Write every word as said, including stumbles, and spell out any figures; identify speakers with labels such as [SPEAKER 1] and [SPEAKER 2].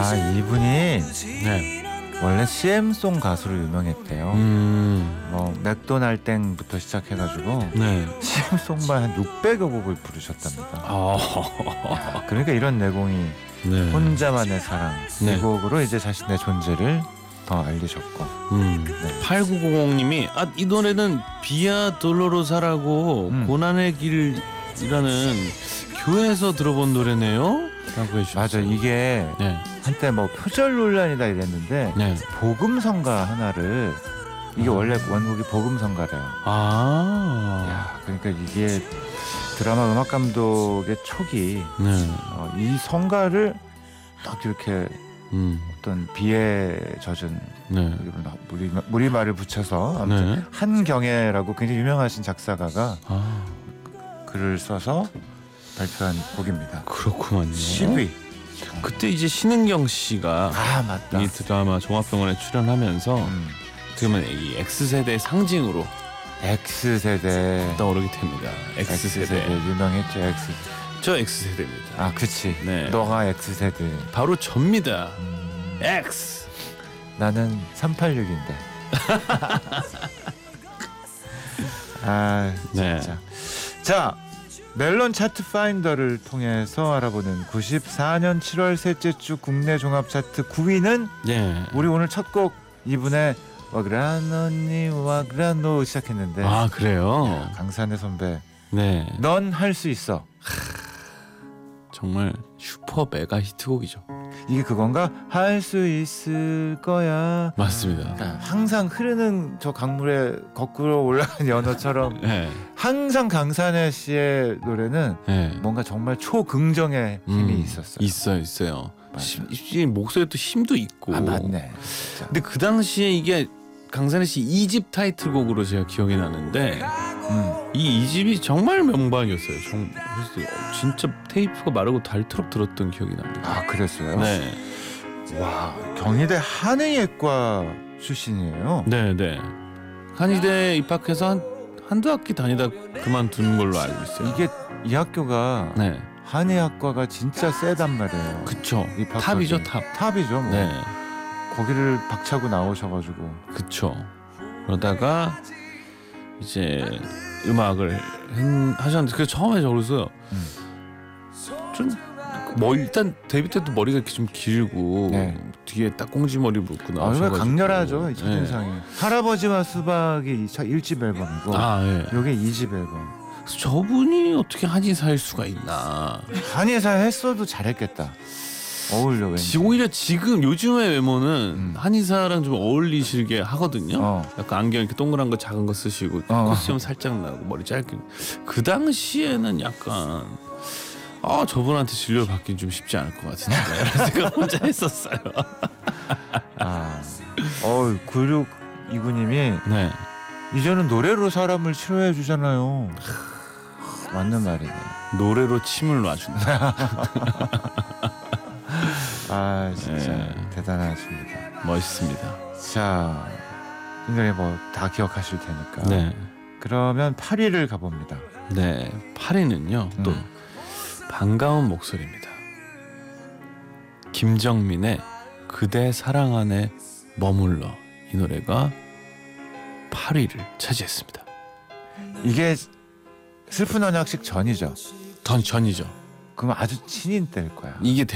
[SPEAKER 1] 아, 이분이
[SPEAKER 2] 네.
[SPEAKER 1] 원래 씨엠송 가수로 유명했대요.
[SPEAKER 2] 음.
[SPEAKER 1] 뭐 맥도날땡부터 시작해가지고
[SPEAKER 2] 네.
[SPEAKER 1] 씨엠송만 한 육백여 곡을 부르셨답니다.
[SPEAKER 2] 아.
[SPEAKER 1] 그러니까 이런 내공이
[SPEAKER 2] 네.
[SPEAKER 1] 혼자만의 사랑
[SPEAKER 2] 네.
[SPEAKER 1] 이 곡으로 이제 자신의 존재를 더 알리셨고.
[SPEAKER 2] 음.
[SPEAKER 1] 네.
[SPEAKER 2] 팔구공공님이 아, 이 노래는 비아 돌로로사라고
[SPEAKER 1] 음.
[SPEAKER 2] 고난의 길이라는 교회에서 들어본 노래네요. 라고 해주셨어요.
[SPEAKER 1] 맞아, 이게
[SPEAKER 2] 네.
[SPEAKER 1] 한때 뭐 표절 논란이다 이랬는데
[SPEAKER 2] 네.
[SPEAKER 1] 복음성가 하나를 이게
[SPEAKER 2] 음.
[SPEAKER 1] 원래 원곡이 복음성가래요.
[SPEAKER 2] 아.
[SPEAKER 1] 야, 그러니까 이게 드라마 음악 감독의 촉이
[SPEAKER 2] 네.
[SPEAKER 1] 어, 이 성가를 딱 이렇게
[SPEAKER 2] 음.
[SPEAKER 1] 어떤 비에 젖은
[SPEAKER 2] 네.
[SPEAKER 1] 무리, 무리말을 붙여서 아무튼
[SPEAKER 2] 네.
[SPEAKER 1] 한경애라고 굉장히 유명하신 작사가가
[SPEAKER 2] 아.
[SPEAKER 1] 글을 써서 발표한 곡입니다.
[SPEAKER 2] 그렇구만요.
[SPEAKER 1] 십위.
[SPEAKER 2] 그때 이제 신은경 씨가
[SPEAKER 1] 아, 맞다.
[SPEAKER 2] 이 드라마 종합병원에 출연하면서
[SPEAKER 1] 음.
[SPEAKER 2] 어떻게 보면 이 X세대의 상징으로
[SPEAKER 1] X세대.
[SPEAKER 2] 떠오르게 됩니다. X세대.
[SPEAKER 1] X세대 유명했죠. X.
[SPEAKER 2] 저 X세대입니다.
[SPEAKER 1] 아, 그치.
[SPEAKER 2] 네.
[SPEAKER 1] 너가 X세대.
[SPEAKER 2] 바로 접니다.
[SPEAKER 1] 음,
[SPEAKER 2] X.
[SPEAKER 1] 나는 삼팔육인데. 아,
[SPEAKER 2] 네.
[SPEAKER 1] 진짜. 자, 멜론 차트 파인더를 통해서 알아보는 구십사년 칠월 셋째 주 국내 종합 차트 구위는
[SPEAKER 2] 네.
[SPEAKER 1] 우리 오늘 첫 곡 이분의 와그란 언니 와그란으로 시작했는데.
[SPEAKER 2] 아, 그래요?
[SPEAKER 1] 강산의 선배,
[SPEAKER 2] 네.
[SPEAKER 1] 넌 할 수 있어.
[SPEAKER 2] 정말 슈퍼 메가 히트곡이죠.
[SPEAKER 1] 이게 그건가? 할 수 있을 거야.
[SPEAKER 2] 맞습니다.
[SPEAKER 1] 그러니까 항상 흐르는 저 강물에 거꾸로 올라간 연어처럼
[SPEAKER 2] 네.
[SPEAKER 1] 항상 강산의 씨의 노래는
[SPEAKER 2] 네.
[SPEAKER 1] 뭔가 정말 초긍정의 힘이
[SPEAKER 2] 음,
[SPEAKER 1] 있었어요.
[SPEAKER 2] 있어요, 있어요.
[SPEAKER 1] 맞아.
[SPEAKER 2] 심, 이 목소리도 힘도 있고.
[SPEAKER 1] 아, 맞네. 진짜.
[SPEAKER 2] 근데 그 당시에 이게 강산의 씨 이 집 타이틀곡으로 제가 기억이 나는데
[SPEAKER 1] 음.
[SPEAKER 2] 이 이 집이 정말 명반이었어요. 정, 그래서 진짜 테이프가 마르고 닳도록 들었던 기억이 납니다.
[SPEAKER 1] 아, 그랬어요?
[SPEAKER 2] 네,
[SPEAKER 1] 와, 경희대 한의예과 출신이에요.
[SPEAKER 2] 네, 네. 한의대 입학해서 한 한두 학기 다니다 그만둔 걸로 알고 있어요.
[SPEAKER 1] 이게 이 학교가
[SPEAKER 2] 네,
[SPEAKER 1] 한의학과가 진짜 세단 말이에요.
[SPEAKER 2] 그쵸.
[SPEAKER 1] 입학하기.
[SPEAKER 2] 탑이죠, 탑.
[SPEAKER 1] 탑이죠. 뭐.
[SPEAKER 2] 네,
[SPEAKER 1] 거기를 박차고 나오셔가지고.
[SPEAKER 2] 그쵸. 그러다가 이제 음악을 했- 하셨는데 그 처음에 저로서
[SPEAKER 1] 음.
[SPEAKER 2] 좀뭐 일단 데뷔 때도 머리가 이렇게 좀 길고
[SPEAKER 1] 네.
[SPEAKER 2] 뒤에 딱 꽁지 머리 묶고
[SPEAKER 1] 아, 정말
[SPEAKER 2] 나오셔가지고
[SPEAKER 1] 강렬하죠, 이
[SPEAKER 2] 네.
[SPEAKER 1] 첫인상이. 할아버지와 수박이 일 집 앨범이고,
[SPEAKER 2] 아, 예.
[SPEAKER 1] 요게 이 집 앨범.
[SPEAKER 2] 그래서 저분이 어떻게 한의사일 수가 있나.
[SPEAKER 1] 한의사 했어도 잘했겠다. 어울려 왠지.
[SPEAKER 2] 지- 오히려 지금 요즘의 외모는
[SPEAKER 1] 음.
[SPEAKER 2] 한의사랑 좀 어울리시게 하거든요.
[SPEAKER 1] 어.
[SPEAKER 2] 약간 안경 이렇게 동그란 거 작은 거 쓰시고
[SPEAKER 1] 어.
[SPEAKER 2] 코스염 살짝 나고 머리 짧게. 그 당시에는 약간 아, 저분한테 진료를 받긴 좀 쉽지 않을 것 같은데 이런 생각 혼자 했었어요.
[SPEAKER 1] 아, 어, 구육이구님이
[SPEAKER 2] 네.
[SPEAKER 1] 이제는 노래로 사람을 치료해 주잖아요. 맞는 말이네.
[SPEAKER 2] 노래로 침을 놔준다.
[SPEAKER 1] 아, 진짜
[SPEAKER 2] 네.
[SPEAKER 1] 대단하십니다.
[SPEAKER 2] 멋있습니다.
[SPEAKER 1] 자, 굉장히 뭐 다 기억하실 테니까.
[SPEAKER 2] 네.
[SPEAKER 1] 그러면 팔 위를 가봅니다.
[SPEAKER 2] 네. 팔 위는요. 또
[SPEAKER 1] 음.
[SPEAKER 2] 반가운 목소리입니다. 김정민의 그대 사랑 안에 머물러, 이 노래가 팔 위를 차지했습니다.
[SPEAKER 1] 이게 슬픈 언약식 전이죠.
[SPEAKER 2] 전 전이죠.
[SPEAKER 1] 그럼 아주 신인 때일 거야.
[SPEAKER 2] 이게